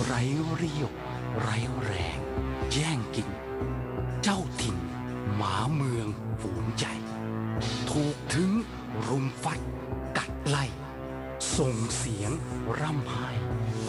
ไร้เรี่ยวไร้แรงแย่งกินเจ้าถิ่นหมาเมืองฝูงใหญ่ถูกถึงรุมฟัดกัดไล่ส่งเสียงร่ำไห้